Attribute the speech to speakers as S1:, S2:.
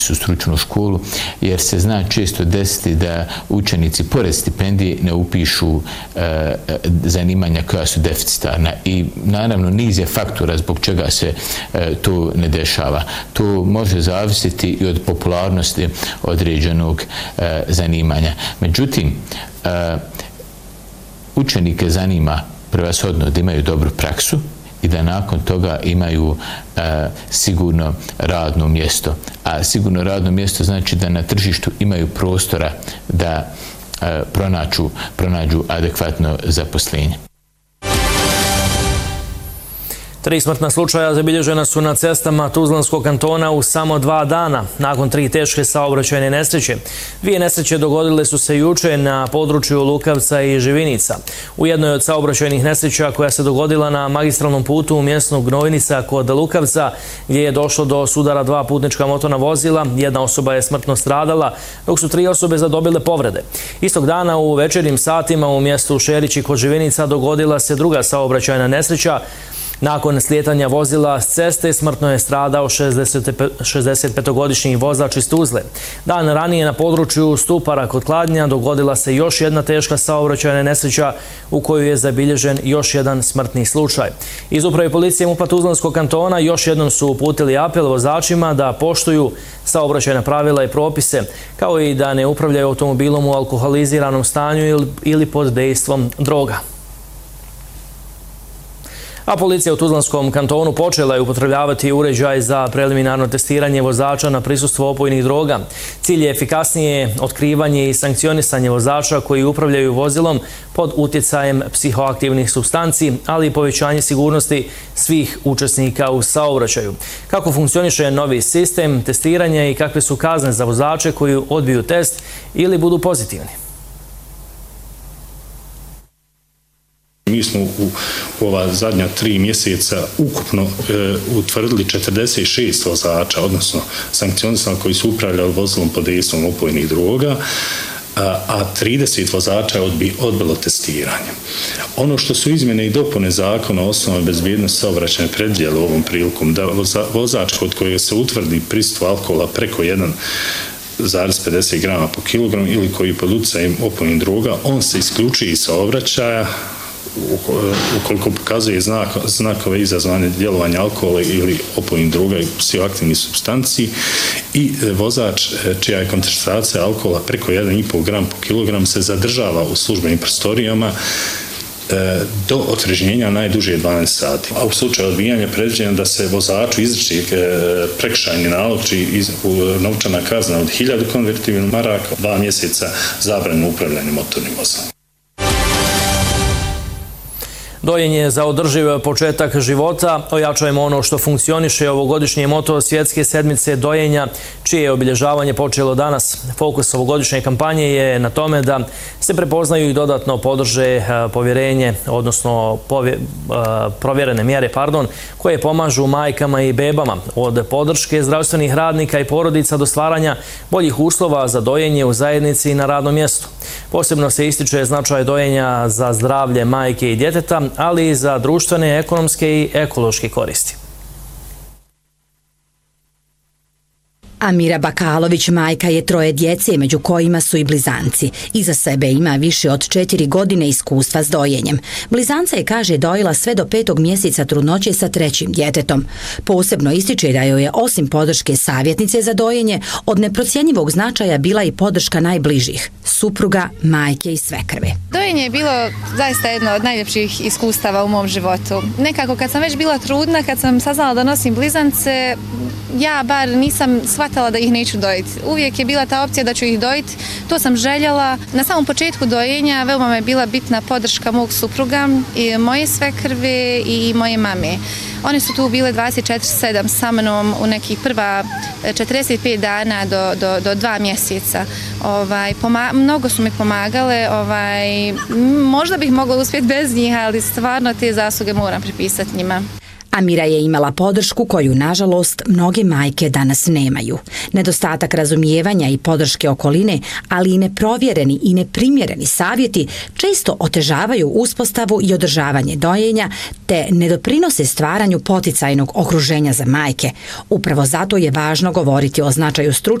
S1: u stručnu školu, jer se zna često desiti da učenici pored stipendije ne upišu zanimanja koja su deficitarna i naravno niz je faktora zbog čega se to ne dešava. To može zavisiti i od popularnosti određenog zanimanja. Međutim, učenike zanima prvenshodno da imaju dobru praksu i da nakon toga imaju sigurno radno mjesto. A sigurno radno mjesto znači da na tržištu imaju prostora da pronađu adekvatno zaposlenje.
S2: 3 smrtna slučaja zabilježena su na cestama Tuzlanskog kantona u samo 2 dana, nakon 3 teške saobraćajne nesreće. 2 nesreće dogodile su se juče na području Lukavca i Živinica. U jednoj od saobraćajnih nesreća koja se dogodila na magistralnom putu u mjestu Gnojnica kod Lukavca, gdje je došlo do sudara 2 putnička motorna vozila, 1 osoba je smrtno stradala, dok su 3 osobe zadobile povrede. Istog dana u večernjim satima u mjestu Šerići kod Živinica dogodila se druga saobraćajna nesreća. Nakon slijetanja vozila s ceste smrtno je stradao 65-godišnji vozač iz Tuzle. Dan ranije na području Stupara kod Kladnja dogodila se još jedna teška saobraćajna nesreća u kojoj je zabilježen još jedan smrtni slučaj. Iz Uprave policije MUP-a Tuzlanskog kantona još jednom su uputili apel vozačima da poštuju saobraćajna pravila i propise, kao i da ne upravljaju automobilom u alkoholiziranom stanju ili pod dejstvom droga. A policija u Tuzlanskom kantonu počela je upotrebljavati uređaj za preliminarno testiranje vozača na prisustvo opojnih droga. Cilj je efikasnije otkrivanje i sankcionisanje vozača koji upravljaju vozilom pod utjecajem psihoaktivnih supstanci, ali i povećanje sigurnosti svih učesnika u saobraćaju. Kako funkcioniše novi sistem testiranja i kakve su kazne za vozače koji odbiju test ili budu pozitivni?
S3: Mi smo u ova zadnja 3 mjeseca ukupno utvrdili 46 vozača, odnosno sankcionisali koji su upravljali vozilom pod dejstvom opojnih droga, a 30 vozača je odbilo testiranje. Ono što su izmjene i dopune zakona o osnovnoj bezbjednosti saobraćajne predvidjeli ovom prilikom, da vozač kod kojeg se utvrdi prisustvo alkohola preko 1,50 grama po kilogram ili koji pod utjecajem opojnih droga, on se isključuje iz saobraćaja ukoliko pokazuje znakove izazvane djelovanja alkohola ili opojnih droga i psihoaktivnih supstanci i vozač čija je koncentracija alkohola preko 1,5 gram po kilogram se zadržava u službenim prostorijama do otrežnjenja najduže 12 sati. A u slučaju odbijanja predviđeno da se vozaču izriči prekršajni nalog, čiji novčana kazna od 1000 konvertibilnih maraka, 2 mjeseca zabrane upravljanja motornim vozilom.
S2: Dojenje za održiv početak života. Ojačajemo ono što funkcioniše ovogodišnje moto Svjetske sedmice dojenja, čije je obilježavanje počelo danas. Fokus ovogodišnje kampanje je na tome da se prepoznaju i dodatno podrže povjerenje, odnosno provjerene mjere, koje pomažu majkama i bebama, od podrške zdravstvenih radnika i porodica do stvaranja boljih uslova za dojenje u zajednici i na radnom mjestu. Posebno se ističe značaj dojenja za zdravlje majke i djeteta, ali i za društvene, ekonomske i ekološke koristi.
S4: Amira Bakalović majka je 3 djece, među kojima su i blizanci. Iza sebe ima više od 4 godine iskustva s dojenjem. Blizanca je, kaže, dojila sve do 5. mjeseca trudnoće sa 3. djetetom. Posebno ističe da joj je osim podrške savjetnice za dojenje, od neprocjenjivog značaja bila i podrška najbližih, supruga, majke i svekrve.
S5: Dojenje je bilo zaista jedno od najljepših iskustava u mom životu. Nekako kad sam već bila trudna, kad sam saznala da nosim blizance, ja bar nisam shvatala da ih neću dojiti. Uvijek je bila ta opcija da ću ih dojiti, to sam željela. Na samom početku dojenja veoma me je bila bitna podrška mog supruga, i moje svekrve i moje mame. One su tu bile 24/7 sa mnom u nekih prva 45 dana do 2 mjeseca. Mnogo su mi pomagale, možda bih mogla uspjeti bez njih, ali stvarno te zasluge moram pripisati njima.
S4: Amira je imala podršku koju, nažalost, mnoge majke danas nemaju. Nedostatak razumijevanja i podrške okoline, ali i neprovjereni i neprimjereni savjeti često otežavaju uspostavu i održavanje dojenja, te ne doprinose stvaranju poticajnog okruženja za majke. Upravo zato je važno govoriti o značaju stručnosti